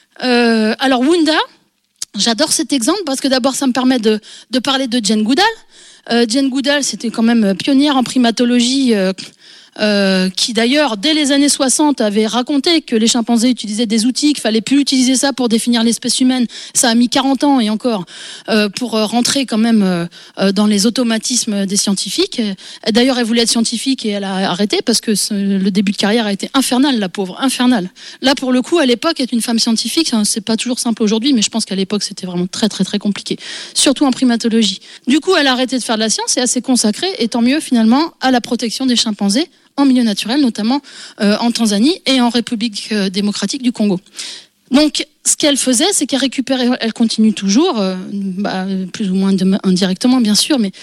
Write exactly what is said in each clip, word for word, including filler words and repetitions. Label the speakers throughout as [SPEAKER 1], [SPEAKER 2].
[SPEAKER 1] Euh, alors Wunda, j'adore cet exemple parce que d'abord ça me permet de, de parler de Jane Goodall. Euh, Jane Goodall, c'était quand même pionnière en primatologie, euh, euh, qui d'ailleurs, dès les années soixante, avait raconté que les chimpanzés utilisaient des outils, qu'il fallait plus utiliser ça pour définir l'espèce humaine. Ça a mis quarante ans et encore euh, pour rentrer quand même euh, dans les automatismes des scientifiques. Et d'ailleurs, elle voulait être scientifique et elle a arrêté parce que ce, le début de carrière a été infernal, la pauvre, infernal. Là, pour le coup, à l'époque, être une femme scientifique, c'est pas toujours simple aujourd'hui, mais je pense qu'à l'époque, c'était vraiment très, très, très compliqué, surtout en primatologie. Du coup, elle a arrêté de faire de la science et elle s'est consacrée, et tant mieux finalement, à la protection des chimpanzés en milieu naturel, notamment euh, en Tanzanie et en République euh, démocratique du Congo. Donc, ce qu'elle faisait, c'est qu'elle récupérait, elle continue toujours, euh, bah, plus ou moins de, indirectement bien sûr, mais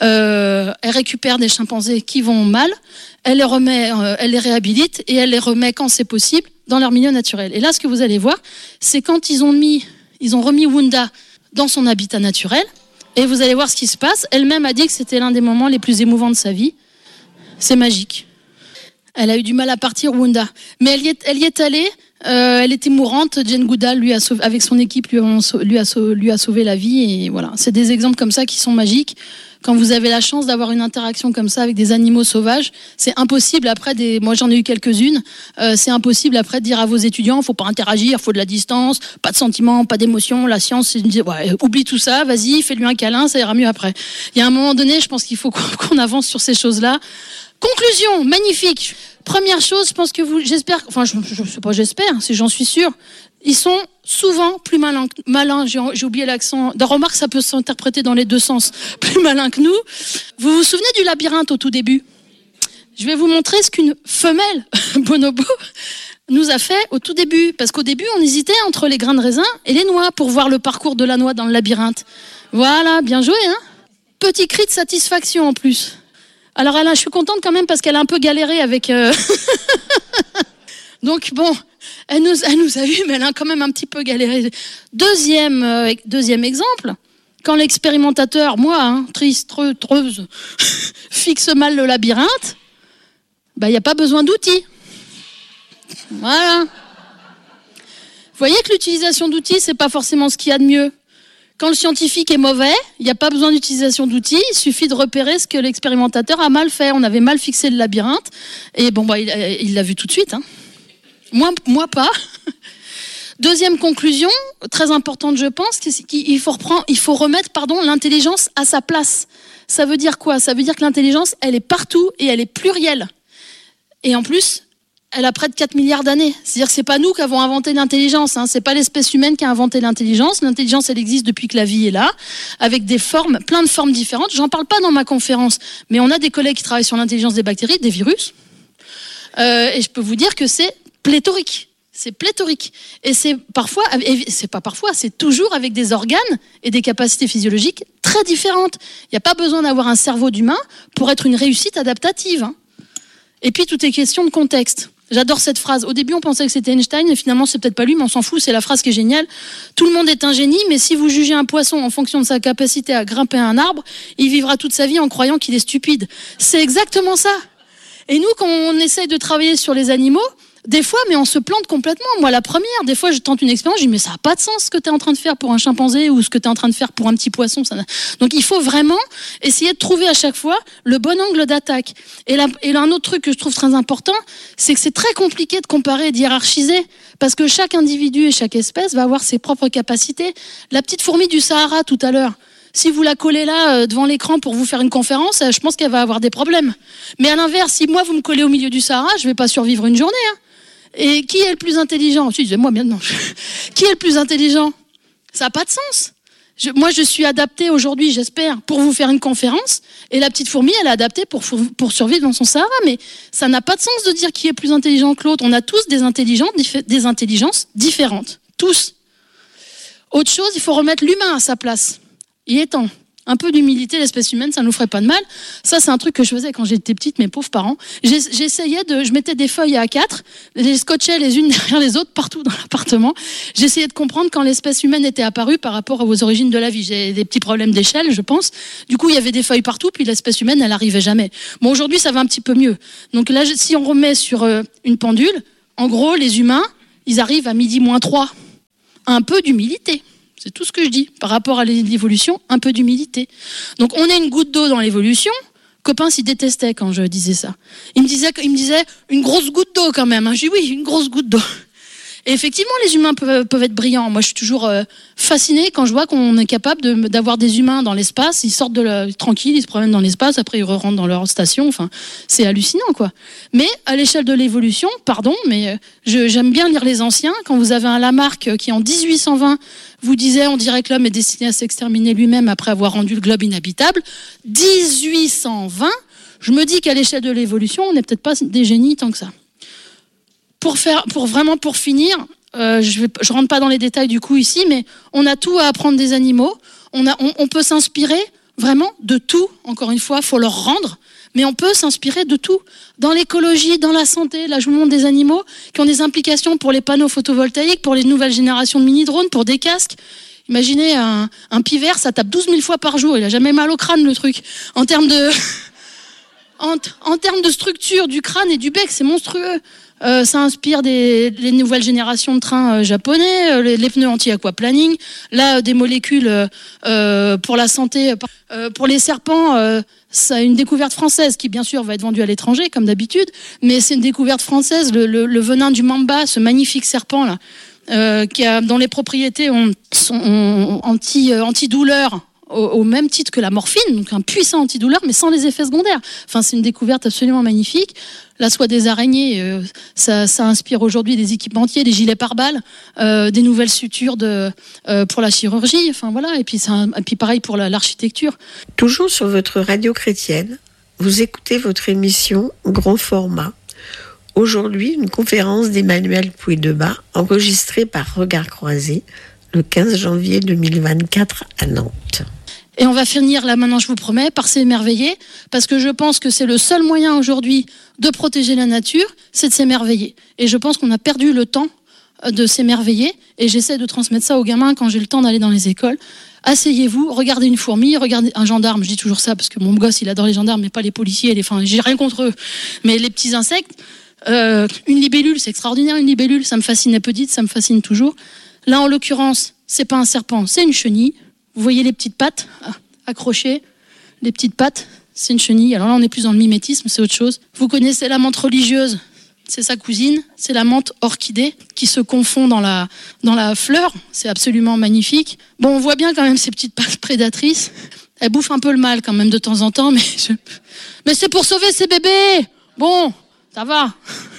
[SPEAKER 1] euh, elle récupère des chimpanzés qui vont mal, elle les remet, euh, elle les réhabilite et elle les remet quand c'est possible dans leur milieu naturel. Et là, ce que vous allez voir, c'est quand ils ont mis, ils ont remis Wunda dans son habitat naturel, et vous allez voir ce qui se passe. Elle-même a dit que c'était l'un des moments les plus émouvants de sa vie. C'est magique. Elle a eu du mal à partir, Wunda. Mais elle y est, elle y est allée, euh, elle était mourante. Jane Goodall, lui a sauvé, avec son équipe, lui a, lui, a sauvé, lui a sauvé la vie. Et voilà, c'est des exemples comme ça qui sont magiques. Quand vous avez la chance d'avoir une interaction comme ça avec des animaux sauvages, c'est impossible après des... Moi, j'en ai eu quelques-unes. Euh, c'est impossible après de dire à vos étudiants, faut pas interagir, faut de la distance, pas de sentiments, pas d'émotions. La science, c'est de dire, ouais, oublie tout ça, vas-y, fais-lui un câlin, ça ira mieux après. Il y a un moment donné, je pense qu'il faut qu'on avance sur ces choses-là. Conclusion, magnifique. Première chose, je pense que vous, j'espère, enfin, je, je sais pas, j'espère, si j'en suis sûre, ils sont souvent plus malins, malins, j'ai, j'ai oublié l'accent, de remarque, ça peut s'interpréter dans les deux sens, plus malins que nous. Vous vous souvenez du labyrinthe au tout début? Je vais vous montrer ce qu'une femelle bonobo nous a fait au tout début, parce qu'au début, on hésitait entre les grains de raisin et les noix pour voir le parcours de la noix dans le labyrinthe. Voilà, bien joué, hein? Petit cri de satisfaction en plus. Alors Alain, je suis contente quand même parce qu'elle a un peu galéré avec... Euh... Donc bon, elle nous, elle nous a eu, mais elle a quand même un petit peu galéré. Deuxième, euh, deuxième exemple, quand l'expérimentateur, moi, hein, triste, treux, treuse, fixe mal le labyrinthe, bah, il n'y a pas besoin d'outils. Voilà. Vous voyez que l'utilisation d'outils, c'est pas forcément ce qu'il y a de mieux. Quand le scientifique est mauvais, il n'y a pas besoin d'utilisation d'outils, il suffit de repérer ce que l'expérimentateur a mal fait. On avait mal fixé le labyrinthe, et bon, bah, il, il l'a vu tout de suite. Hein. Moi, moi pas. Deuxième conclusion, très importante je pense, qu'il faut, reprendre, il faut remettre pardon, l'intelligence à sa place. Ça veut dire quoi? Ça veut dire que l'intelligence, elle est partout et elle est plurielle. Et en plus, elle a près de quatre milliards d'années. C'est-à-dire que c'est pas nous qui avons inventé l'intelligence, hein. C'est pas l'espèce humaine qui a inventé l'intelligence. L'intelligence, elle existe depuis que la vie est là, avec des formes, plein de formes différentes. J'en parle pas dans ma conférence, mais on a des collègues qui travaillent sur l'intelligence des bactéries, des virus. Euh, et je peux vous dire que c'est pléthorique. C'est pléthorique. Et c'est parfois, et c'est pas parfois, c'est toujours avec des organes et des capacités physiologiques très différentes. Il n'y a pas besoin d'avoir un cerveau d'humain pour être une réussite adaptative, hein. Et puis, tout est question de contexte. J'adore cette phrase. Au début, on pensait que c'était Einstein, et finalement, c'est peut-être pas lui, mais on s'en fout. C'est la phrase qui est géniale. Tout le monde est un génie, mais si vous jugez un poisson en fonction de sa capacité à grimper à un arbre, il vivra toute sa vie en croyant qu'il est stupide. C'est exactement ça. Et nous, quand on essaye de travailler sur les animaux, des fois, mais on se plante complètement. Moi, la première, des fois, je tente une expérience, je dis, mais ça n'a pas de sens ce que tu es en train de faire pour un chimpanzé ou ce que tu es en train de faire pour un petit poisson. Ça n'a... Donc, il faut vraiment essayer de trouver à chaque fois le bon angle d'attaque. Et là, et là, un autre truc que je trouve très important, c'est que c'est très compliqué de comparer et d'hiérarchiser parce que chaque individu et chaque espèce va avoir ses propres capacités. La petite fourmi du Sahara, tout à l'heure, si vous la collez là euh, devant l'écran pour vous faire une conférence, euh, je pense qu'elle va avoir des problèmes. Mais à l'inverse, si moi, vous me collez au milieu du Sahara, je ne vais pas survivre une journée, hein. Et qui est le plus intelligent? Si, moi, bien non. Qui est le plus intelligent? Ça n'a pas de sens. Je, moi, je suis adaptée aujourd'hui, j'espère, pour vous faire une conférence. Et la petite fourmi, elle est adaptée pour, pour survivre dans son Sahara. Mais ça n'a pas de sens de dire qui est plus intelligent que l'autre. On a tous des intelligences, des intelligences différentes. Tous. Autre chose, il faut remettre l'humain à sa place. Il est temps. Un peu d'humilité, l'espèce humaine, ça ne nous ferait pas de mal. Ça, c'est un truc que je faisais quand j'étais petite, mes pauvres parents. J'essayais de, je mettais des feuilles à A quatre, je les scotchais les unes derrière les autres partout dans l'appartement. J'essayais de comprendre quand l'espèce humaine était apparue par rapport aux origines de la vie. J'ai des petits problèmes d'échelle, je pense. Du coup, il y avait des feuilles partout, puis l'espèce humaine, elle n'arrivait jamais. Bon, aujourd'hui, ça va un petit peu mieux. Donc là, si on remet sur une pendule, en gros, les humains, ils arrivent à midi moins trois. un peu d'humilité. C'est tout ce que je dis. Par rapport à l'évolution, un peu d'humilité. Donc on est une goutte d'eau dans l'évolution. Copain s'y détestait quand je disais ça. Il me disait, il me disait une grosse goutte d'eau quand même. Je dis oui, une grosse goutte d'eau. Et effectivement, les humains peuvent, peuvent être brillants. Moi, je suis toujours euh, fascinée quand je vois qu'on est capable de, d'avoir des humains dans l'espace. Ils sortent de la, tranquilles, ils se promènent dans l'espace, après ils rentrent dans leur station. Enfin, c'est hallucinant, quoi. Mais à l'échelle de l'évolution, pardon, mais je, j'aime bien lire les anciens. Quand vous avez un Lamarck qui, en dix-huit cent vingt, vous disait on dirait que l'homme est destiné à s'exterminer lui-même après avoir rendu le globe inhabitable. dix-huit cent vingt, je me dis qu'à l'échelle de l'évolution, on n'est peut-être pas des génies tant que ça. Pour faire, pour vraiment pour finir, euh, je ne je rentre pas dans les détails du coup ici, mais on a tout à apprendre des animaux. On, a, on, on peut s'inspirer vraiment de tout. Encore une fois, faut leur rendre, mais on peut s'inspirer de tout. Dans l'écologie, dans la santé, là je vous montre des animaux qui ont des implications pour les panneaux photovoltaïques, pour les nouvelles générations de mini-drones, pour des casques. Imaginez un, un pivert, ça tape douze mille fois par jour. Il a jamais mal au crâne le truc. En termes de, en, en termes de structure du crâne et du bec, c'est monstrueux. Euh, ça inspire des les nouvelles générations de trains euh, japonais, euh, les, les pneus anti-aquaplaning, là euh, des molécules euh, pour la santé, euh, pour les serpents, euh, c'est une découverte française qui bien sûr va être vendue à l'étranger comme d'habitude, mais c'est une découverte française, le, le, le venin du mamba, ce magnifique serpent là, euh, qui a, dont les propriétés ont, sont ont, anti, euh, antidouleurs. Au, au même titre que la morphine, donc un puissant antidouleur, mais sans les effets secondaires. Enfin, c'est une découverte absolument magnifique. La soie des araignées, euh, ça, ça inspire aujourd'hui des équipementiers, des gilets pare-balles, euh, des nouvelles sutures de, euh, pour la chirurgie. Enfin voilà. Et puis, c'est un, et puis pareil pour la, l'architecture.
[SPEAKER 2] Toujours sur votre radio chrétienne, vous écoutez votre émission Grand Format. Aujourd'hui, une conférence d'Emmanuel Pouydeba enregistrée par Regard Croisé le quinze janvier deux mille vingt-quatre à Nantes.
[SPEAKER 1] Et on va finir là maintenant, je vous promets, par s'émerveiller, parce que je pense que c'est le seul moyen aujourd'hui de protéger la nature, c'est de s'émerveiller. Et je pense qu'on a perdu le temps de s'émerveiller, et j'essaie de transmettre ça aux gamins quand j'ai le temps d'aller dans les écoles. Asseyez-vous, regardez une fourmi, regardez un gendarme, je dis toujours ça parce que mon gosse il adore les gendarmes, mais pas les policiers, les, enfin, j'ai rien contre eux, mais les petits insectes. Euh, une libellule, c'est extraordinaire une libellule, ça me fascinait petite, ça me fascine toujours. Là en l'occurrence, c'est pas un serpent, c'est une chenille. Vous voyez les petites pattes accrochées, les petites pattes, c'est une chenille. Alors là, on est plus dans le mimétisme, c'est autre chose. Vous connaissez la menthe religieuse, c'est sa cousine, c'est la menthe orchidée qui se confond dans la, dans la fleur. C'est absolument magnifique. Bon, on voit bien quand même ces petites pattes prédatrices. Elles bouffent un peu le mal quand même de temps en temps, mais, je... mais c'est pour sauver ces bébés. Bon, ça va.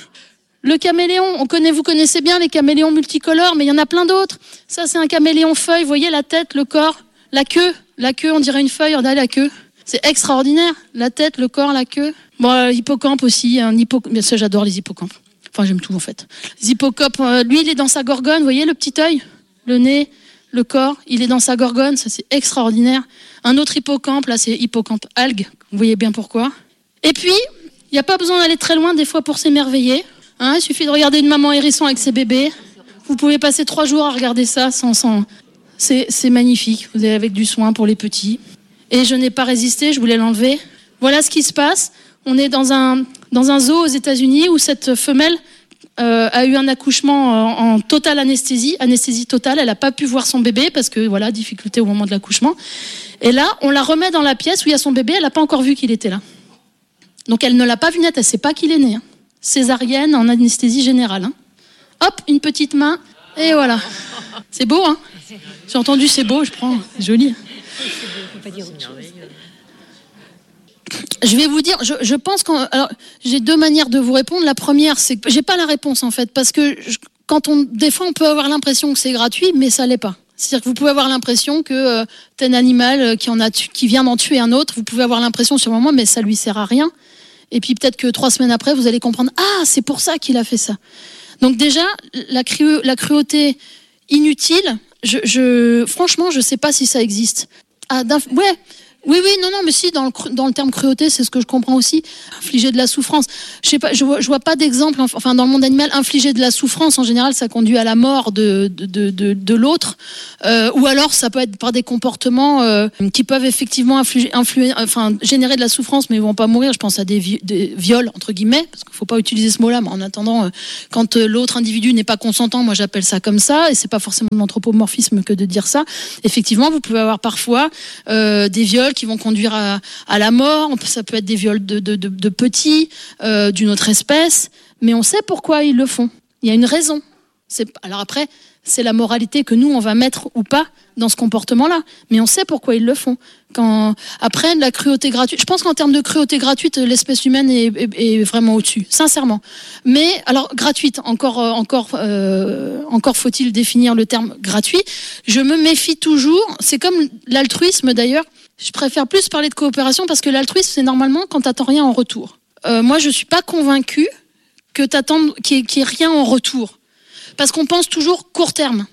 [SPEAKER 1] Le caméléon, on connaît, vous connaissez bien les caméléons multicolores, mais il y en a plein d'autres. Ça, c'est un caméléon feuille. Vous voyez la tête, le corps, la queue. La queue, on dirait une feuille, regardez la queue. C'est extraordinaire. La tête, le corps, la queue. Bon, hippocampe aussi. Un hippo... Mais ça, j'adore les hippocampes. Enfin, j'aime tout, en fait. Les hippocampes, euh, lui, il est dans sa gorgone. Vous voyez le petit œil, le nez, le corps. Il est dans sa gorgone. Ça, c'est extraordinaire. Un autre hippocampe, là, c'est hippocampe algue. Vous voyez bien pourquoi. Et puis, il n'y a pas besoin d'aller très loin, des fois, pour s'émerveiller. Hein, il suffit de regarder une maman hérisson avec ses bébés. Vous pouvez passer trois jours à regarder ça sans... sans... C'est, c'est magnifique. Vous avez avec du soin pour les petits. Et je n'ai pas résisté, je voulais l'enlever. Voilà ce qui se passe. On est dans un, dans un zoo aux États-Unis où cette femelle euh, a eu un accouchement en, en totale anesthésie, anesthésie totale. Elle n'a pas pu voir son bébé parce que, voilà, difficulté au moment de l'accouchement. Et là, on la remet dans la pièce où il y a son bébé. Elle n'a pas encore vu qu'il était là. Donc elle ne l'a pas vu net, elle ne sait pas qu'il est né. Hein. Césarienne en anesthésie générale. Hein. Hop, une petite main, et voilà. C'est beau, hein. J'ai entendu c'est beau, je prends, c'est joli. Je vais vous dire, je, je pense que j'ai deux manières de vous répondre. La première, c'est que j'ai pas la réponse en fait, parce que je, quand on, des fois, on peut avoir l'impression que c'est gratuit, mais ça l'est pas. C'est-à-dire que vous pouvez avoir l'impression que euh, tel animal qui en a tu, qui vient d'en tuer un autre, vous pouvez avoir l'impression sur le moment, mais ça lui sert à rien. Et puis peut-être que trois semaines après, vous allez comprendre, ah, c'est pour ça qu'il a fait ça. Donc déjà, la, cru, la cruauté inutile, je, je, franchement, je sais pas si ça existe. Ah, ouais, Oui, oui, non, non, mais si, dans le, dans le terme cruauté, c'est ce que je comprends aussi. Infliger de la souffrance. Je sais pas, je vois, je vois pas d'exemple, enfin, dans le monde animal, infliger de la souffrance, en général, ça conduit à la mort de, de, de, de, de l'autre. Euh, ou alors, ça peut être par des comportements euh, qui peuvent effectivement influer, influer, enfin, générer de la souffrance, mais ils vont pas mourir. Je pense à des, vi- des viols, entre guillemets, parce qu'il faut pas utiliser ce mot-là, mais en attendant, euh, quand euh, l'autre individu n'est pas consentant, moi, j'appelle ça comme ça, et c'est pas forcément de l'anthropomorphisme que de dire ça. Effectivement, vous pouvez avoir parfois euh, des viols qui vont conduire à, à la mort, ça peut être des viols de, de, de, de petits, euh, d'une autre espèce, mais on sait pourquoi ils le font. Il y a une raison. C'est, alors après, c'est la moralité que nous, on va mettre ou pas dans ce comportement-là, mais on sait pourquoi ils le font. Quand, après, la cruauté gratuite, je pense qu'en termes de cruauté gratuite, l'espèce humaine est, est, est vraiment au-dessus, sincèrement. Mais, alors, gratuite, encore, encore, euh, encore faut-il définir le terme gratuit. Je me méfie toujours, c'est comme l'altruisme d'ailleurs. Je préfère plus parler de coopération parce que l'altruisme, c'est normalement quand t'attends rien en retour. Euh, moi, je suis pas convaincue que t'attendes qu'il n'y ait, qu'il y ait rien en retour. Parce qu'on pense toujours court terme.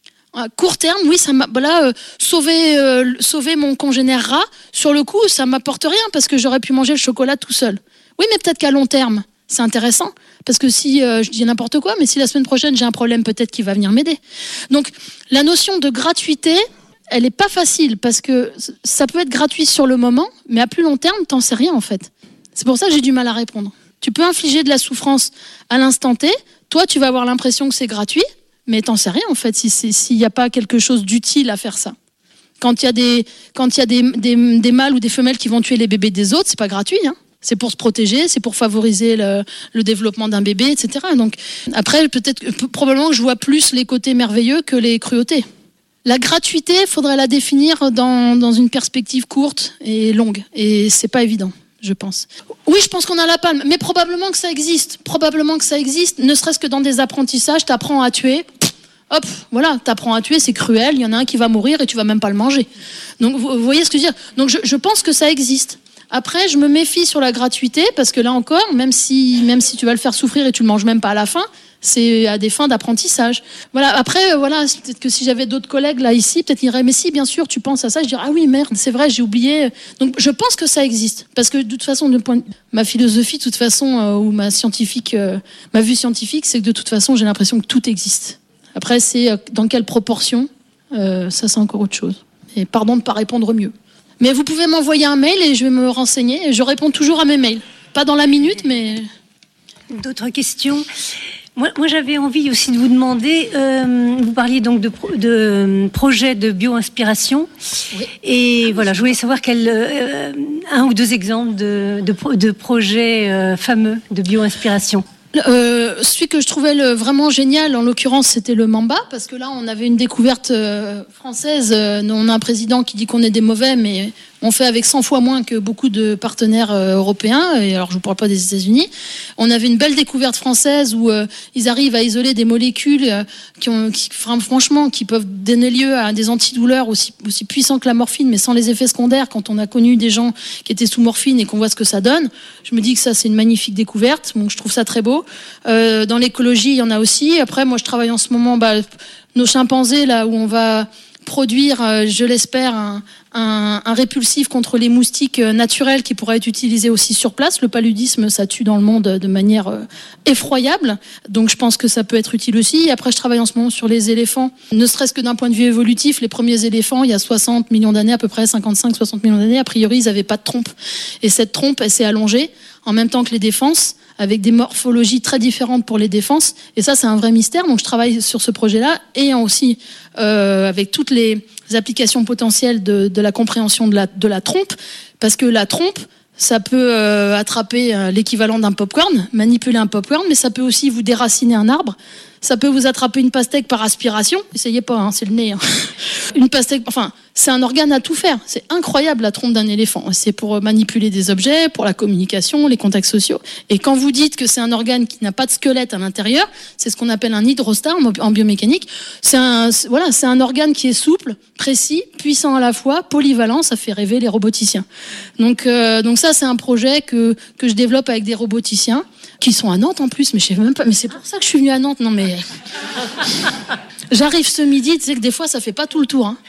[SPEAKER 1] À court terme, oui, ça m'a, voilà, euh, sauver, euh, sauver mon congénère rat, sur le coup, ça m'apporte rien parce que j'aurais pu manger le chocolat tout seul. Oui, mais peut-être qu'à long terme, c'est intéressant. Parce que si, euh, je dis n'importe quoi, mais si la semaine prochaine, j'ai un problème, peut-être qu'il va venir m'aider. Donc, la notion de gratuité, elle est pas facile parce que ça peut être gratuit sur le moment, mais à plus long terme, t'en sais rien en fait. C'est pour ça que j'ai du mal à répondre. Tu peux infliger de la souffrance à l'instant T, toi tu vas avoir l'impression que c'est gratuit, mais t'en sais rien en fait si c'est, s'il n'y a pas quelque chose d'utile à faire ça. Quand il y a des, quand il y a des, des, des mâles ou des femelles qui vont tuer les bébés des autres, c'est pas gratuit, hein. C'est pour se protéger, c'est pour favoriser le, le développement d'un bébé, et cetera. Donc après, peut-être, probablement que je vois plus les côtés merveilleux que les cruautés. La gratuité, il faudrait la définir dans, dans une perspective courte et longue. Et c'est pas évident, je pense. Oui, je pense qu'on a la palme, mais probablement que ça existe. Probablement que ça existe, ne serait-ce que dans des apprentissages, t'apprends à tuer. Hop, voilà, t'apprends à tuer, c'est cruel, il y en a un qui va mourir et tu vas même pas le manger. Donc, vous, vous voyez ce que je veux dire ? Donc, je, je pense que ça existe. Après, je me méfie sur la gratuité, parce que là encore, même si, même si tu vas le faire souffrir et tu le manges même pas à la fin, c'est à des fins d'apprentissage. Voilà. Après, euh, voilà, peut-être que si j'avais d'autres collègues là ici, peut-être ils diraient mais si, bien sûr, tu penses à ça. Je dirais ah oui merde, c'est vrai, j'ai oublié. Donc je pense que ça existe parce que de toute façon, de point de... ma philosophie, de toute façon, euh, ou ma scientifique, euh, ma vue scientifique, c'est que de toute façon, j'ai l'impression que tout existe. Après, c'est euh, dans quelle proportion, euh, ça c'est encore autre chose. Et pardon de pas répondre mieux. Mais vous pouvez m'envoyer un mail et je vais me renseigner. Et je réponds toujours à mes mails, pas dans la minute, mais
[SPEAKER 3] d'autres questions. Moi, moi, j'avais envie aussi de vous demander, euh, vous parliez donc de, pro, de projet de bio-inspiration, oui. Et ah, voilà, je voulais savoir quel, euh, un ou deux exemples de, de, de projets euh, fameux de bio-inspiration.
[SPEAKER 1] Euh, celui que je trouvais le, vraiment génial, en l'occurrence, c'était le Mamba, parce que là, on avait une découverte euh, française. Euh, on a un président qui dit qu'on est des mauvais, mais on fait avec cent fois moins que beaucoup de partenaires euh, européens. Et alors, je ne parle pas des États-Unis. On avait une belle découverte française où euh, ils arrivent à isoler des molécules euh, qui ont, qui, franchement, qui peuvent donner lieu à des antidouleurs aussi, aussi puissants que la morphine, mais sans les effets secondaires. Quand on a connu des gens qui étaient sous morphine et qu'on voit ce que ça donne, je me dis que ça, c'est une magnifique découverte. Donc, je trouve ça très beau. Euh, dans l'écologie, il y en a aussi. Après, moi, je travaille en ce moment, bah, nos chimpanzés, là où on va produire, euh, je l'espère, un, un, un répulsif contre les moustiques euh, naturels qui pourra être utilisé aussi sur place. Le paludisme, ça tue dans le monde de manière euh, effroyable. Donc, je pense que ça peut être utile aussi. Après, je travaille en ce moment sur les éléphants. Ne serait-ce que d'un point de vue évolutif, les premiers éléphants, il y a soixante millions d'années, à peu près cinquante-cinq soixante millions d'années, a priori, ils n'avaient pas de trompe. Et cette trompe, elle s'est allongée en même temps que les défenses, avec des morphologies très différentes pour les défenses. Et ça, c'est un vrai mystère. Donc, je travaille sur ce projet-là et aussi euh, avec toutes les applications potentielles de, de la compréhension de la, de la trompe. Parce que la trompe, ça peut euh, attraper euh, l'équivalent d'un popcorn, manipuler un popcorn, mais ça peut aussi vous déraciner un arbre. Ça peut vous attraper une pastèque par aspiration. Essayez pas, hein, c'est le nez. Hein. Une pastèque, enfin, c'est un organe à tout faire. C'est incroyable, la trompe d'un éléphant. C'est pour manipuler des objets, pour la communication, les contacts sociaux. Et quand vous dites que c'est un organe qui n'a pas de squelette à l'intérieur, c'est ce qu'on appelle un hydrostat en biomécanique. C'est un, c'est, voilà, c'est un organe qui est souple, précis, puissant à la fois, polyvalent. Ça fait rêver les roboticiens. Donc, euh, donc ça, c'est un projet que que je développe avec des roboticiens qui sont à Nantes en plus. Mais je sais même pas. Mais c'est pour ça que je suis venue à Nantes. Non mais j'arrive ce midi. Tu sais que des fois, ça fait pas tout le tour. Hein.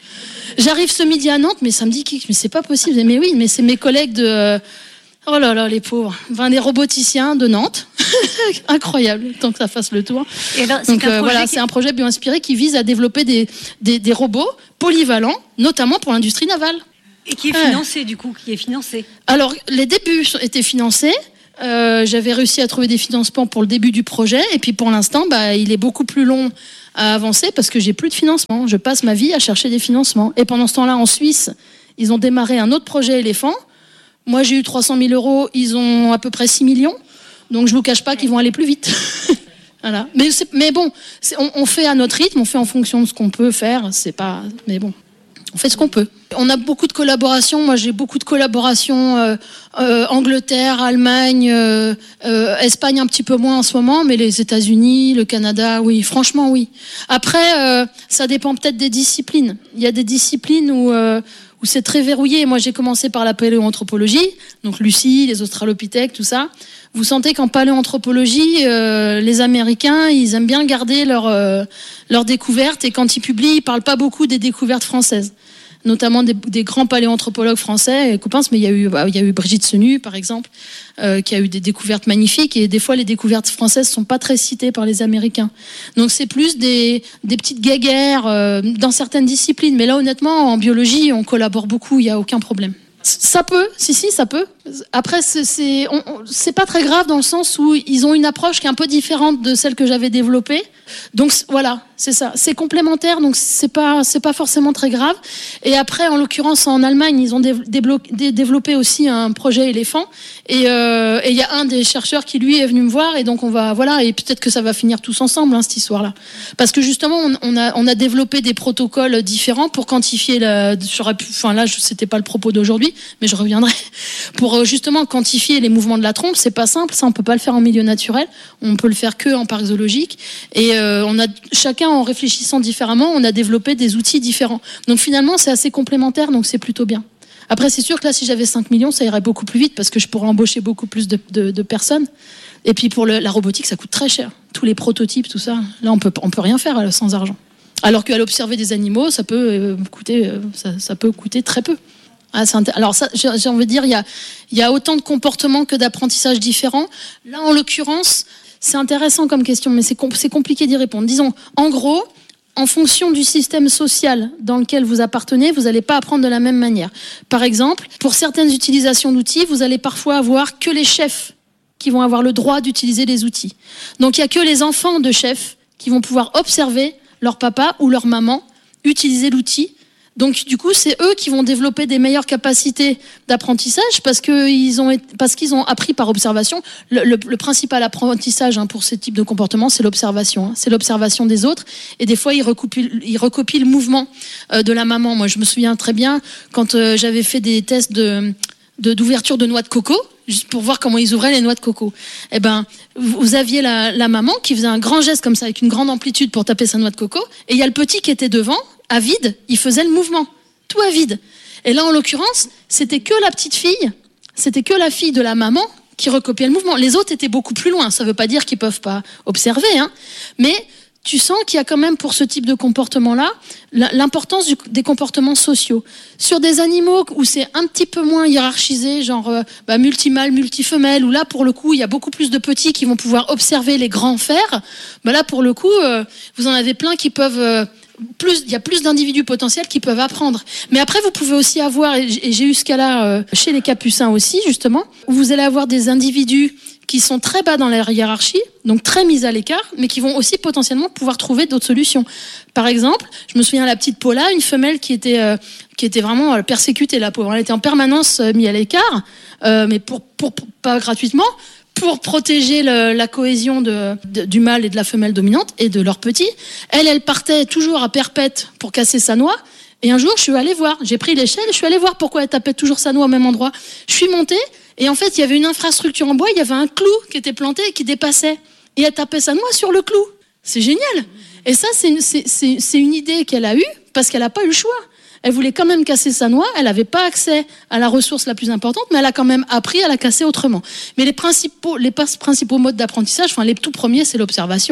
[SPEAKER 1] J'arrive ce midi à Nantes, mais ça me dit qui, mais c'est pas possible. Mais oui, mais c'est mes collègues de, euh, oh là là, les pauvres, enfin, des roboticiens de Nantes. Incroyable, tant que ça fasse le tour.
[SPEAKER 3] Et alors, c'est
[SPEAKER 1] Donc euh, voilà, qui... c'est un projet bio-inspiré qui vise à développer des, des, des robots polyvalents, notamment pour l'industrie navale.
[SPEAKER 3] Et qui est financé, ouais. du coup, qui est financé.
[SPEAKER 1] Alors, les débuts étaient financés. Euh, j'avais réussi à trouver des financements pour le début du projet. Et puis, pour l'instant, bah, il est beaucoup plus long à avancer parce que j'ai plus de financement. Je passe ma vie à chercher des financements. Et pendant ce temps-là, en Suisse, ils ont démarré un autre projet éléphant. Moi, j'ai eu trois cent mille euros. Ils ont à peu près six millions. Donc, je ne vous cache pas qu'ils vont aller plus vite. Voilà. Mais, c'est, mais bon, c'est, on, on fait à notre rythme, on fait en fonction de ce qu'on peut faire. C'est pas... Mais bon... On fait ce qu'on peut. On a beaucoup de collaborations. Moi, j'ai beaucoup de collaborations euh, euh, Angleterre, Allemagne, euh, euh, Espagne un petit peu moins en ce moment, mais les États-Unis, le Canada, oui, franchement, oui. Après, euh, ça dépend peut-être des disciplines. Il y a des disciplines où, euh, où c'est très verrouillé. Moi, j'ai commencé par la paléoanthropologie, donc Lucie, les australopithèques, tout ça. Vous sentez qu'en paléoanthropologie, euh, les Américains, ils aiment bien garder leurs euh, leurs découvertes, et quand ils publient, ils parlent pas beaucoup des découvertes françaises, notamment des, des grands paléoanthropologues français, copains, mais il y a eu, bah, il y a eu Brigitte Senu, par exemple, euh, qui a eu des découvertes magnifiques, et des fois les découvertes françaises sont pas très citées par les Américains. Donc c'est plus des des petites guéguerres euh, dans certaines disciplines, mais là honnêtement, en biologie, on collabore beaucoup, il y a aucun problème. Ça peut, si si, ça peut. Après, c'est c'est, on, on, c'est pas très grave dans le sens où ils ont une approche qui est un peu différente de celle que j'avais développée. Donc voilà, c'est ça, c'est complémentaire, donc c'est pas c'est pas forcément très grave. Et après, en l'occurrence, en Allemagne, ils ont dé- déblo- dé- développé aussi un projet éléphant. Et il euh, y a un des chercheurs qui lui est venu me voir, et donc on va voilà, et peut-être que ça va finir tous ensemble hein, cette histoire-là, parce que justement, on, on a on a développé des protocoles différents pour quantifier la. J'aurais pu, enfin là, c'était pas le propos d'aujourd'hui, mais je reviendrai pour justement quantifier les mouvements de la trompe. C'est pas simple, ça on peut pas le faire en milieu naturel, on peut le faire que en parc zoologique. Et euh, on a chacun en réfléchissant différemment, on a développé des outils différents. Donc finalement, c'est assez complémentaire, donc c'est plutôt bien. Après, c'est sûr que là, si j'avais cinq millions, ça irait beaucoup plus vite parce que je pourrais embaucher beaucoup plus de, de, de personnes. Et puis pour le, la robotique, ça coûte très cher. Tous les prototypes, tout ça, là, on peut on peut rien faire sans argent. Alors qu'à l'observer des animaux, ça peut euh, coûter euh, ça, ça peut coûter très peu. Ah, c'est intér- Alors ça, j'ai, j'ai envie de dire, il y a il y a autant de comportements que d'apprentissages différents. Là, en l'occurrence, c'est intéressant comme question, mais c'est, com- c'est compliqué d'y répondre. Disons, en gros, en fonction du système social dans lequel vous appartenez, vous n'allez pas apprendre de la même manière. Par exemple, pour certaines utilisations d'outils, vous allez parfois avoir que les chefs qui vont avoir le droit d'utiliser les outils. Donc, il n'y a que les enfants de chefs qui vont pouvoir observer leur papa ou leur maman utiliser l'outil. Donc, du coup, c'est eux qui vont développer des meilleures capacités d'apprentissage parce qu'ils ont, parce qu'ils ont appris par observation. Le, le, le principal apprentissage hein, pour ce type de comportement, c'est l'observation. Hein. C'est l'observation des autres. Et des fois, ils recopient, ils recopient le mouvement euh, de la maman. Moi, je me souviens très bien quand euh, j'avais fait des tests de, de, d'ouverture de noix de coco, juste pour voir comment ils ouvraient les noix de coco. Eh ben, vous aviez la, la maman qui faisait un grand geste comme ça, avec une grande amplitude pour taper sa noix de coco. Et il y a le petit qui était devant, à vide, il faisait le mouvement, tout à vide. Et là, en l'occurrence, c'était que la petite fille, c'était que la fille de la maman qui recopiait le mouvement. Les autres étaient beaucoup plus loin. Ça ne veut pas dire qu'ils ne peuvent pas observer, hein. Mais tu sens qu'il y a quand même pour ce type de comportement-là l'importance du, des comportements sociaux. Sur des animaux où c'est un petit peu moins hiérarchisé, genre euh, bah, multimâle, multifemelle, où là, pour le coup, il y a beaucoup plus de petits qui vont pouvoir observer les grands faire, bah là, pour le coup, euh, vous en avez plein qui peuvent... Euh, Plus, il y a plus d'individus potentiels qui peuvent apprendre. Mais après, vous pouvez aussi avoir, et j'ai eu ce cas-là euh, chez les capucins aussi, justement, où vous allez avoir des individus qui sont très bas dans la hiérarchie, donc très mis à l'écart, mais qui vont aussi potentiellement pouvoir trouver d'autres solutions. Par exemple, je me souviens de la petite Paula, une femelle qui était, euh, qui était vraiment euh, persécutée, la pauvre. Elle était en permanence euh, mise à l'écart, euh, mais pour, pour, pour, pas gratuitement, pour protéger le, la cohésion de, de, du mâle et de la femelle dominante et de leurs petits. Elle, elle partait toujours à perpète pour casser sa noix. Et un jour, je suis allée voir. J'ai pris l'échelle et je suis allée voir pourquoi elle tapait toujours sa noix au même endroit. Je suis montée et en fait, il y avait une infrastructure en bois. Il y avait un clou qui était planté et qui dépassait. Et elle tapait sa noix sur le clou. C'est génial. Et ça, c'est, c'est, c'est, c'est une idée qu'elle a eue parce qu'elle n'a pas eu le choix. Elle voulait quand même casser sa noix, elle n'avait pas accès à la ressource la plus importante, mais elle a quand même appris à la casser autrement. Mais les principaux, les principaux modes d'apprentissage, enfin les tout premiers, c'est l'observation.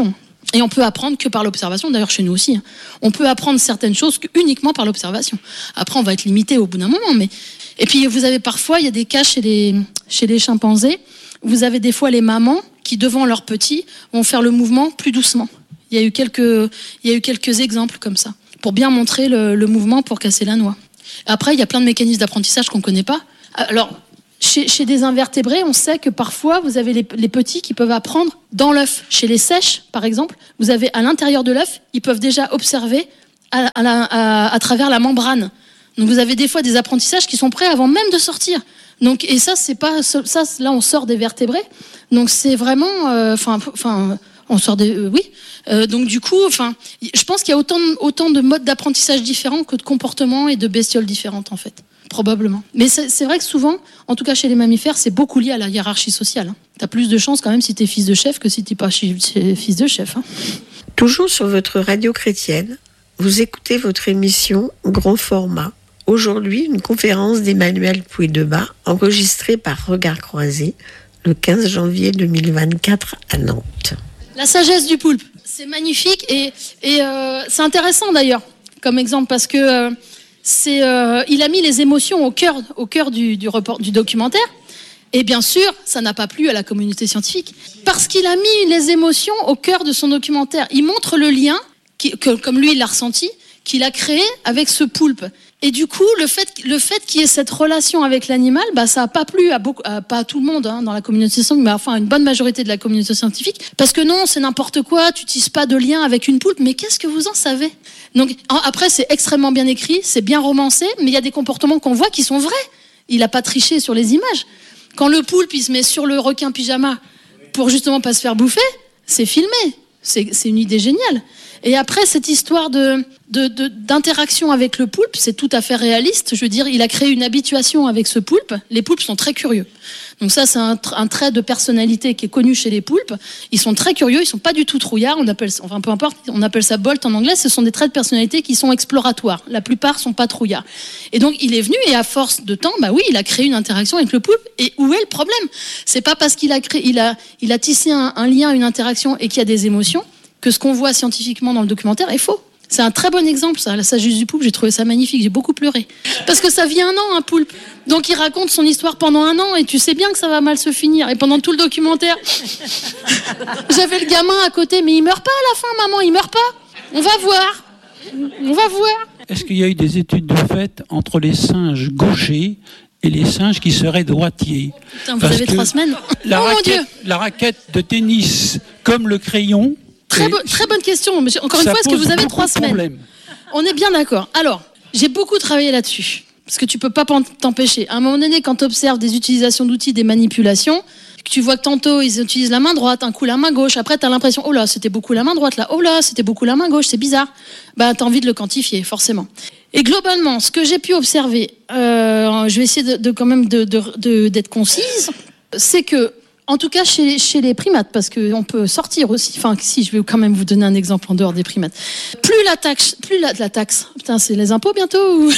[SPEAKER 1] Et on peut apprendre que par l'observation, d'ailleurs chez nous aussi. Hein. On peut apprendre certaines choses uniquement par l'observation. Après, on va être limité au bout d'un moment. Mais... Et puis, vous avez parfois, il y a des cas chez les, chez les chimpanzés, vous avez des fois les mamans qui, devant leurs petits, vont faire le mouvement plus doucement. Il y a eu quelques, il y a eu quelques exemples comme ça, pour bien montrer le, le mouvement pour casser la noix. Après, il y a plein de mécanismes d'apprentissage qu'on ne connaît pas. Alors, Chez, chez des invertébrés, on sait que parfois, vous avez les, les petits qui peuvent apprendre dans l'œuf. Chez les sèches, par exemple, vous avez à l'intérieur de l'œuf, ils peuvent déjà observer à, à, la, à, à travers la membrane. Donc vous avez des fois des apprentissages qui sont prêts avant même de sortir. Donc, et ça, c'est pas ça. Là, on sort des vertébrés. Donc c'est vraiment, enfin, euh, enfin, on sort des, euh, oui. Euh, donc du coup, enfin, je pense qu'il y a autant, autant de modes d'apprentissage différents que de comportements et de bestioles différentes en fait. Probablement. Mais c'est, c'est vrai que souvent, en tout cas chez les mammifères, c'est beaucoup lié à la hiérarchie sociale. Hein. Tu as plus de chance quand même si tu es fils de chef que si tu n'es pas fils de chef. Hein.
[SPEAKER 2] Toujours sur votre radio chrétienne, vous écoutez votre émission Grand Format. Aujourd'hui, une conférence d'Emmanuel Pouy-Debat enregistrée par Regard Croisé le quinze janvier deux mille vingt-quatre à Nantes.
[SPEAKER 1] La sagesse du poulpe, c'est magnifique et, et euh, c'est intéressant d'ailleurs comme exemple parce que... Euh, C'est, euh, il a mis les émotions au cœur, au cœur du, du, report, du documentaire. Et bien sûr, ça n'a pas plu à la communauté scientifique. Parce qu'il a mis les émotions au cœur de son documentaire. Il montre le lien, qui, que, comme lui il l'a ressenti, qu'il a créé avec ce poulpe. Et du coup, le fait, le fait qu'il y ait cette relation avec l'animal, bah, ça n'a pas plu à, beaucoup, à pas à tout le monde hein, dans la communauté scientifique, mais enfin à une bonne majorité de la communauté scientifique. Parce que non, c'est n'importe quoi, tu n'utilises pas de lien avec une poulpe. Mais qu'est-ce que vous en savez ? Donc après, c'est extrêmement bien écrit, c'est bien romancé, mais il y a des comportements qu'on voit qui sont vrais. Il n'a pas triché sur les images. Quand le poulpe, il se met sur le requin pyjama pour justement pas se faire bouffer, c'est filmé. C'est, c'est une idée géniale. Et après, cette histoire de, de, de, d'interaction avec le poulpe, c'est tout à fait réaliste. Je veux dire, il a créé une habituation avec ce poulpe. Les poulpes sont très curieux. Donc ça, c'est un, un trait de personnalité qui est connu chez les poulpes. Ils sont très curieux, ils sont pas du tout trouillards. On appelle, enfin peu importe, on appelle ça bolt en anglais. Ce sont des traits de personnalité qui sont exploratoires. La plupart sont pas trouillards. Et donc il est venu et à force de temps, bah oui, il a créé une interaction avec le poulpe. Et où est le problème ? C'est pas parce qu'il a créé, il a, il a tissé un, un lien, une interaction et qu'il y a des émotions que ce qu'on voit scientifiquement dans le documentaire est faux. C'est un très bon exemple, ça. La sagesse du poulpe, j'ai trouvé ça magnifique. J'ai beaucoup pleuré. Parce que ça vit un an, un poulpe. Donc il raconte son histoire pendant un an et tu sais bien que ça va mal se finir. Et pendant tout le documentaire, j'avais le gamin à côté, mais il meurt pas à la fin, maman, il meurt pas. On va voir. On va voir.
[SPEAKER 4] Est-ce qu'il y a eu des études de fait entre les singes gauchers et les singes qui seraient droitiers ?
[SPEAKER 1] Putain, vous Parce avez trois semaines.
[SPEAKER 4] La
[SPEAKER 1] oh
[SPEAKER 4] raquette,
[SPEAKER 1] mon Dieu.
[SPEAKER 4] La raquette de tennis, comme le crayon...
[SPEAKER 1] Très, bo- très bonne question. Mais encore une fois, est-ce que vous avez trois semaines ? On est bien d'accord. Alors, j'ai beaucoup travaillé là-dessus. Parce que tu peux pas t'empêcher. À un moment donné, quand tu observes des utilisations d'outils, des manipulations, que tu vois que tantôt, ils utilisent la main droite, un coup la main gauche. Après, tu as l'impression, oh là, c'était beaucoup la main droite, là. Oh là, c'était beaucoup la main gauche, c'est bizarre. Bah, tu as envie de le quantifier, forcément. Et globalement, ce que j'ai pu observer, euh, je vais essayer de, de quand même de, de, de, d'être concise, c'est que en tout cas, chez, chez les primates, parce qu'on peut sortir aussi, enfin, si, je vais quand même vous donner un exemple en dehors des primates. Plus la taxe, plus la, la taxe, putain, c'est les impôts bientôt ou...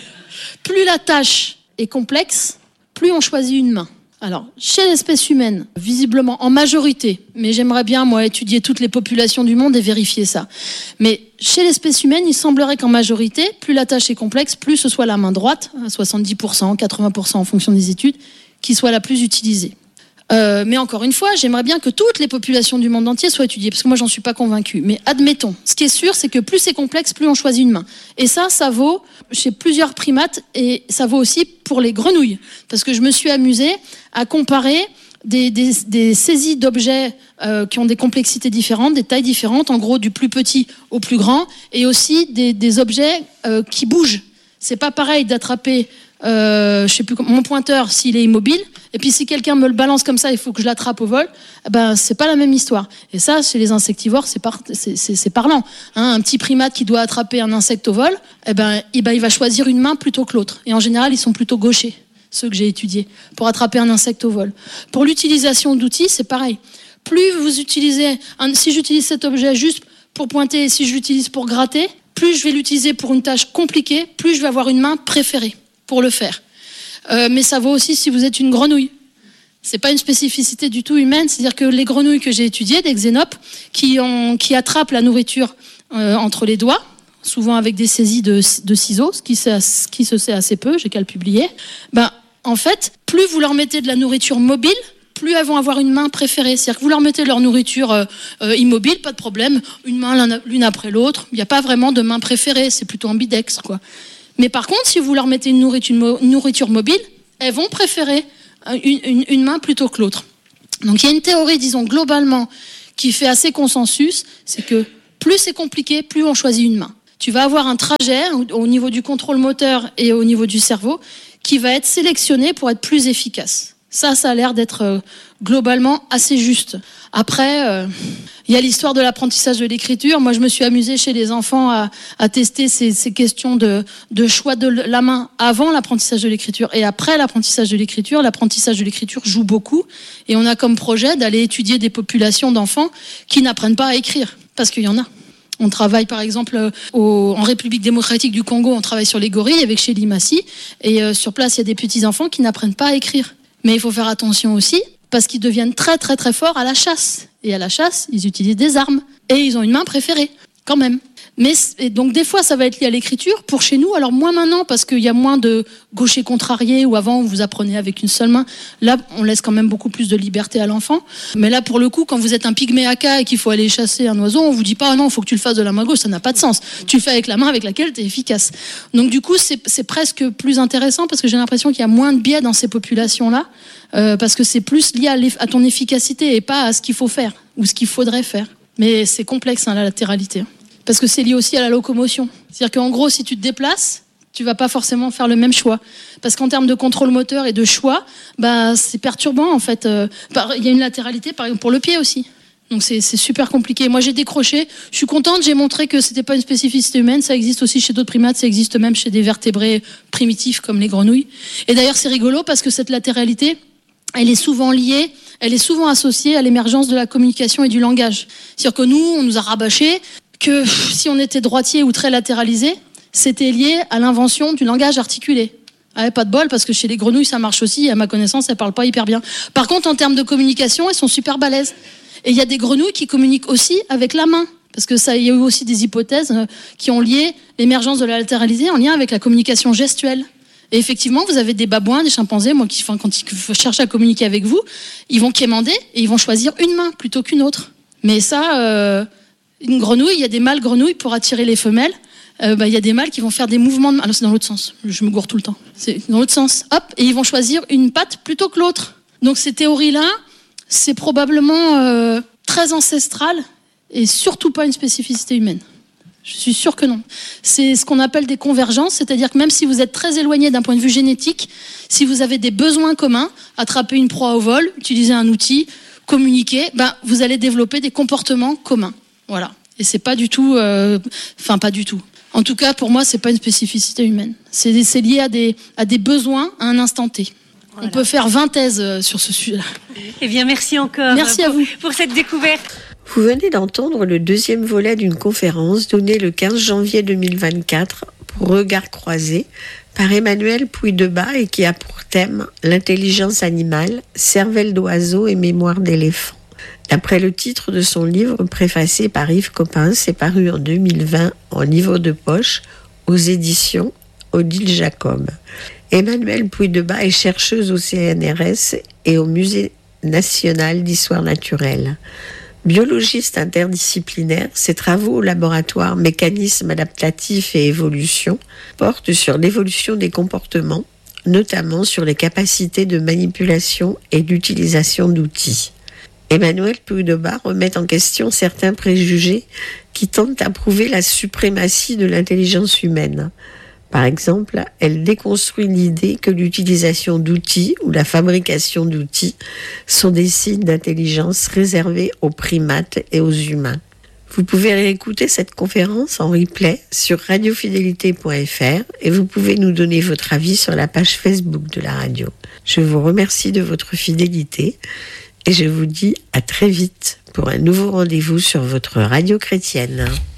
[SPEAKER 1] Plus la tâche est complexe, plus on choisit une main. Alors, chez l'espèce humaine, visiblement, en majorité, mais j'aimerais bien, moi, étudier toutes les populations du monde et vérifier ça. Mais chez l'espèce humaine, il semblerait qu'en majorité, plus la tâche est complexe, plus ce soit la main droite, à soixante-dix pour cent, quatre-vingts pour cent en fonction des études, qui soit la plus utilisée. Euh, mais encore une fois, j'aimerais bien que toutes les populations du monde entier soient étudiées, parce que moi, j'en suis pas convaincue. Mais admettons, ce qui est sûr, c'est que plus c'est complexe, plus on choisit une main. Et ça, ça vaut chez plusieurs primates, et ça vaut aussi pour les grenouilles. Parce que je me suis amusée à comparer des, des, des saisies d'objets euh, qui ont des complexités différentes, des tailles différentes, en gros du plus petit au plus grand, et aussi des, des objets euh, qui bougent. C'est pas pareil d'attraper euh, je sais plus, mon pointeur s'il est immobile, et puis si quelqu'un me le balance comme ça, il faut que je l'attrape au vol, eh ben, c'est pas la même histoire. Et ça, chez les insectivores, c'est, par, c'est, c'est, c'est parlant. Hein, un petit primate qui doit attraper un insecte au vol, eh ben, eh ben, il va choisir une main plutôt que l'autre. Et en général, ils sont plutôt gauchers, ceux que j'ai étudiés, pour attraper un insecte au vol. Pour l'utilisation d'outils, c'est pareil. Plus vous utilisez, un, si j'utilise cet objet juste pour pointer, et si je l'utilise pour gratter, plus je vais l'utiliser pour une tâche compliquée, plus je vais avoir une main préférée pour le faire. Euh, mais ça vaut aussi si vous êtes une grenouille. C'est pas une spécificité du tout humaine, c'est-à-dire que les grenouilles que j'ai étudiées, des xénopes, qui, ont, qui attrapent la nourriture euh, entre les doigts, souvent avec des saisies de, de ciseaux, ce qui, ce qui se sait assez peu, j'ai qu'à le publier, ben, en fait, plus vous leur mettez de la nourriture mobile, plus elles vont avoir une main préférée. C'est-à-dire que vous leur mettez leur nourriture euh, euh, immobile, pas de problème, une main l'une après l'autre, il n'y a pas vraiment de main préférée, c'est plutôt ambidextre, quoi. Mais par contre, si vous leur mettez une nourriture, une nourriture mobile, elles vont préférer une, une, une main plutôt que l'autre. Donc il y a une théorie, disons, globalement, qui fait assez consensus, c'est que plus c'est compliqué, plus on choisit une main. Tu vas avoir un trajet au niveau du contrôle moteur et au niveau du cerveau qui va être sélectionné pour être plus efficace. Ça, ça a l'air d'être euh, globalement assez juste. Après, euh, il y a l'histoire de l'apprentissage de l'écriture. Moi, je me suis amusée chez les enfants à, à tester ces, ces questions de, de choix de la main avant l'apprentissage de l'écriture et après l'apprentissage de l'écriture. L'apprentissage de l'écriture joue beaucoup et on a comme projet d'aller étudier des populations d'enfants qui n'apprennent pas à écrire, parce qu'il y en a. On travaille par exemple au, en République démocratique du Congo, on travaille sur les gorilles avec Chélie Massy, et euh, sur place il y a des petits-enfants qui n'apprennent pas à écrire. Mais il faut faire attention aussi, parce qu'ils deviennent très très très forts à la chasse. Et à la chasse, ils utilisent des armes. Et ils ont une main préférée, quand même. Mais et donc des fois, ça va être lié à l'écriture. Pour chez nous, alors moins maintenant, parce qu'il y a moins de gauchers contrariés, ou avant, vous apprenez avec une seule main. Là, on laisse quand même beaucoup plus de liberté à l'enfant. Mais là, pour le coup, quand vous êtes un pygmée haka et qu'il faut aller chasser un oiseau, on vous dit pas, ah non, il faut que tu le fasses de la main gauche, ça n'a pas de sens. Tu le fais avec la main avec laquelle tu es efficace. Donc du coup, c'est, c'est presque plus intéressant, parce que j'ai l'impression qu'il y a moins de biais dans ces populations-là, euh, parce que c'est plus lié à, à ton efficacité et pas à ce qu'il faut faire, ou ce qu'il faudrait faire. Mais c'est complexe, hein, la latéralité. Parce que c'est lié aussi à la locomotion. C'est-à-dire qu'en gros, si tu te déplaces, tu vas pas forcément faire le même choix. Parce qu'en termes de contrôle moteur et de choix, bah, c'est perturbant, en fait. Il y a une latéralité, par exemple, pour le pied aussi. Donc c'est, c'est super compliqué. Moi, j'ai décroché. Je suis contente, j'ai montré que c'était pas une spécificité humaine. Ça existe aussi chez d'autres primates. Ça existe même chez des vertébrés primitifs comme les grenouilles. Et d'ailleurs, c'est rigolo parce que cette latéralité, elle est souvent liée, elle est souvent associée à l'émergence de la communication et du langage. C'est-à-dire que nous, on nous a rabâché que si on était droitier ou très latéralisé, c'était lié à l'invention du langage articulé. Ah, pas de bol, parce que chez les grenouilles, ça marche aussi, et à ma connaissance, elles parlent pas hyper bien. Par contre, en termes de communication, elles sont super balèzes. Et il y a des grenouilles qui communiquent aussi avec la main. Parce que ça, il y a eu aussi des hypothèses qui ont lié l'émergence de la latéralité en lien avec la communication gestuelle. Et effectivement, vous avez des babouins, des chimpanzés, moi, qui, enfin, quand ils cherchent à communiquer avec vous, ils vont quémander et ils vont choisir une main plutôt qu'une autre. Mais ça, euh, une grenouille, il y a des mâles grenouilles pour attirer les femelles. Euh, bah, il y a des mâles qui vont faire des mouvements de... Alors c'est dans l'autre sens, je me gourre tout le temps. C'est dans l'autre sens, hop, et ils vont choisir une patte plutôt que l'autre. Donc ces théories-là, c'est probablement euh, très ancestral et surtout pas une spécificité humaine. Je suis sûre que non. C'est ce qu'on appelle des convergences, c'est-à-dire que même si vous êtes très éloigné d'un point de vue génétique, si vous avez des besoins communs, attraper une proie au vol, utiliser un outil, communiquer, ben, vous allez développer des comportements communs. Voilà. Et c'est pas du tout... Euh, enfin, pas du tout. En tout cas, pour moi, c'est pas une spécificité humaine. C'est, c'est lié à des, à des besoins à un instant T. Voilà. On peut faire vingt thèses sur ce sujet-là.
[SPEAKER 3] Eh bien, merci encore.
[SPEAKER 1] Merci
[SPEAKER 3] pour,
[SPEAKER 1] à vous.
[SPEAKER 3] Pour cette découverte.
[SPEAKER 2] Vous venez d'entendre le deuxième volet d'une conférence donnée le quinze janvier deux mille vingt-quatre pour Regards croisés par Emmanuel Puydeba et qui a pour thème l'intelligence animale, cervelle d'oiseau et mémoire d'éléphant. D'après le titre de son livre préfacé par Yves Coppens, c'est paru en deux mille vingt en livre de poche aux éditions Odile Jacob. Emmanuel Puydeba est chercheuse au C N R S et au Musée national d'histoire naturelle. Biologiste interdisciplinaire, ses travaux au laboratoire Mécanismes adaptatifs et évolution portent sur l'évolution des comportements, notamment sur les capacités de manipulation et d'utilisation d'outils. Emmanuel Puydeba remet en question certains préjugés qui tentent à prouver la suprématie de l'intelligence humaine. Par exemple, elle déconstruit l'idée que l'utilisation d'outils ou la fabrication d'outils sont des signes d'intelligence réservés aux primates et aux humains. Vous pouvez réécouter cette conférence en replay sur radiofidélité point f r et vous pouvez nous donner votre avis sur la page Facebook de la radio. Je vous remercie de votre fidélité et je vous dis à très vite pour un nouveau rendez-vous sur votre radio chrétienne.